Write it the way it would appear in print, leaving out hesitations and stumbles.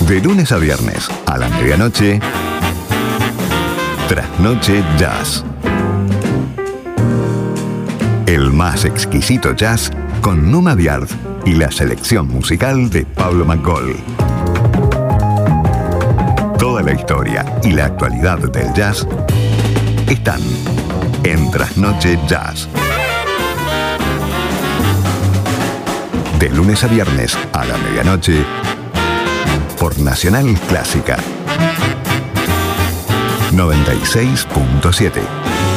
De lunes a viernes a la medianoche, Trasnoche Jazz. El más exquisito jazz con Numa Diard y la selección musical de Pablo McCall. Toda la historia y la actualidad del jazz están en Trasnoche Jazz. De lunes a viernes a la medianoche por Nacional Clásica 96.7.